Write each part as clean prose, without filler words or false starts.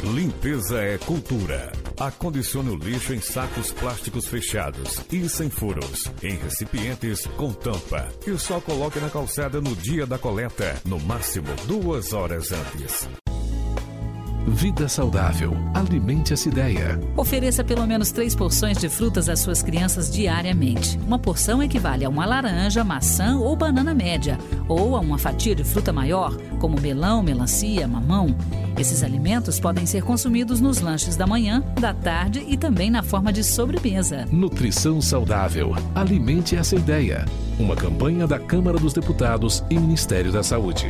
Limpeza é cultura. Acondicione o lixo em sacos plásticos fechados e sem furos, em recipientes com tampa. E só coloque na calçada no dia da coleta, no máximo 2 horas antes. Vida saudável. Alimente essa ideia. Ofereça pelo menos 3 porções de frutas às suas crianças diariamente. Uma porção equivale a uma laranja, maçã ou banana média, ou a uma fatia de fruta maior, como melão, melancia, mamão. Esses alimentos podem ser consumidos nos lanches da manhã, da tarde e também na forma de sobremesa. Nutrição saudável. Alimente essa ideia. Uma campanha da Câmara dos Deputados e Ministério da Saúde.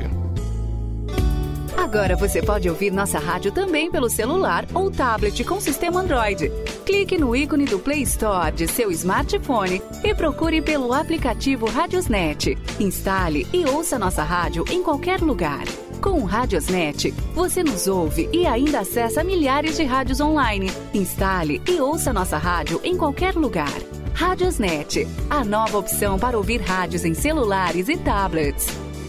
Agora você pode ouvir nossa rádio também pelo celular ou tablet com sistema Android. Clique no ícone do Play Store de seu smartphone e procure pelo aplicativo Radiosnet. Instale e ouça nossa rádio em qualquer lugar. Com o Radiosnet, você nos ouve e ainda acessa milhares de rádios online. Instale e ouça nossa rádio em qualquer lugar. Radiosnet, a nova opção para ouvir rádios em celulares e tablets.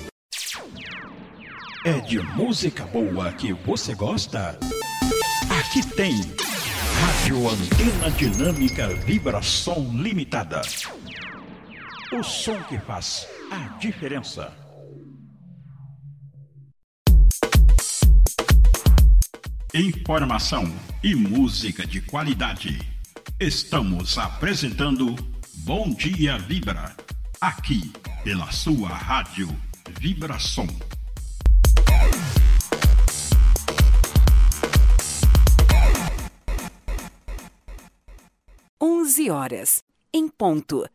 É de música boa que você gosta? Aqui tem Rádio Antena Dinâmica Vibração Limitada. O som que faz a diferença. Informação e música de qualidade. Estamos apresentando Bom Dia Vibra, aqui pela sua Rádio Vibração. 11 horas, em ponto.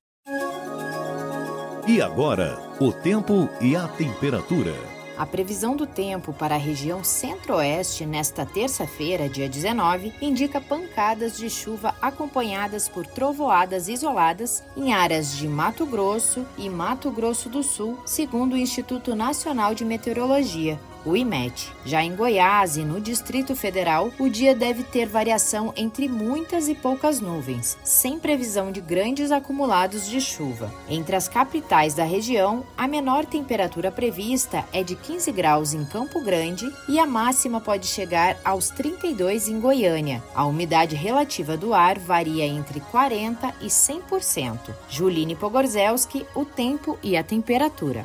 E agora, o tempo e a temperatura. A previsão do tempo para a região centro-oeste nesta terça-feira, dia 19, indica pancadas de chuva acompanhadas por trovoadas isoladas em áreas de Mato Grosso e Mato Grosso do Sul, segundo o Instituto Nacional de Meteorologia, o IMET. Já em Goiás e no Distrito Federal, o dia deve ter variação entre muitas e poucas nuvens, sem previsão de grandes acumulados de chuva. Entre as capitais da região, a menor temperatura prevista é de 15 graus em Campo Grande e a máxima pode chegar aos 32 em Goiânia. A umidade relativa do ar varia entre 40% e 100%. Juline Pogorzelski, o tempo e a temperatura.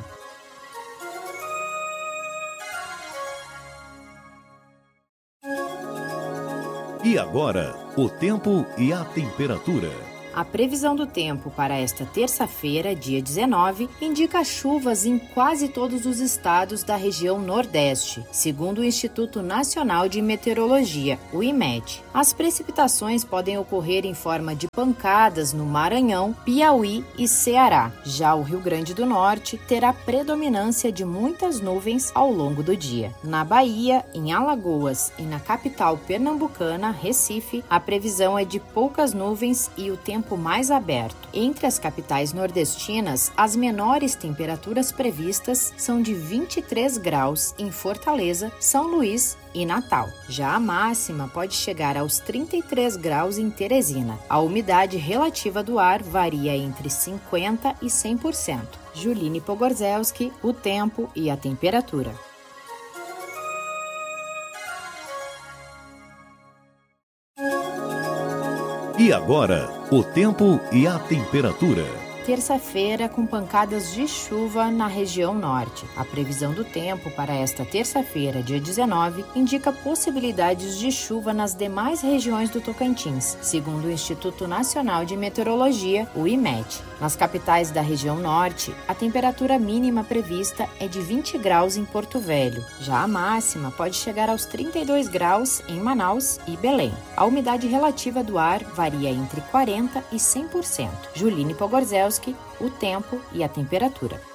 E agora, o tempo e a temperatura. A previsão do tempo para esta terça-feira, dia 19, indica chuvas em quase todos os estados da região Nordeste, segundo o Instituto Nacional de Meteorologia, o IMET. As precipitações podem ocorrer em forma de pancadas no Maranhão, Piauí e Ceará. Já o Rio Grande do Norte terá predominância de muitas nuvens ao longo do dia. Na Bahia, em Alagoas e na capital pernambucana, Recife, a previsão é de poucas nuvens e o tempo mais aberto. Entre as capitais nordestinas, as menores temperaturas previstas são de 23 graus em Fortaleza, São Luís e Natal. Já a máxima pode chegar aos 33 graus em Teresina. A umidade relativa do ar varia entre 50% e 100%. Juline Pogorzelski, o tempo e a temperatura. E agora, o tempo e a temperatura. Terça-feira com pancadas de chuva na região norte. A previsão do tempo para esta terça-feira, dia 19, indica possibilidades de chuva nas demais regiões do Tocantins, segundo o Instituto Nacional de Meteorologia, o IMET. Nas capitais da região norte, a temperatura mínima prevista é de 20 graus em Porto Velho. Já a máxima pode chegar aos 32 graus em Manaus e Belém. A umidade relativa do ar varia entre 40% e 100%. Juline Pogorzelski, o tempo e a temperatura.